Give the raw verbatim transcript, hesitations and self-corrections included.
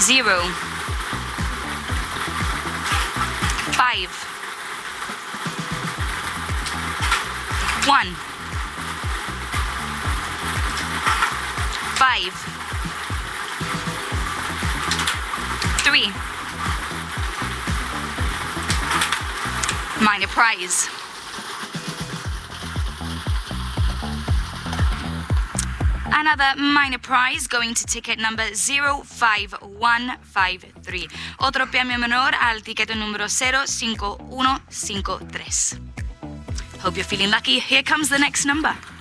Zero. Five. One. Five. Three. Minor prize. Another minor prize going to ticket number zero five one five three. Otro premio menor al ticket número cero cinco uno cinco tres. Hope you're feeling lucky. Here comes the next number.